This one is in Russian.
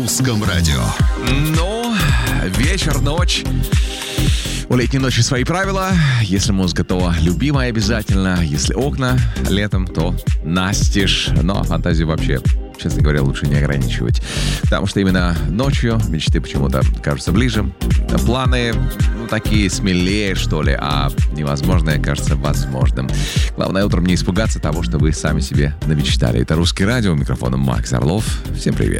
Русском радио. Ну, вечер, ночь. У летней ночи свои правила. Если музыка, то любимая обязательно. Если окна летом, то настежь. Но фантазию вообще, честно говоря, лучше не ограничивать. Потому что именно ночью мечты почему-то кажутся ближе. Планы такие смелее, что ли, а невозможное кажется возможным. Главное утром не испугаться того, что вы сами себе намечтали. Это «Русский радио», у микрофона Макс Орлов. Всем привет.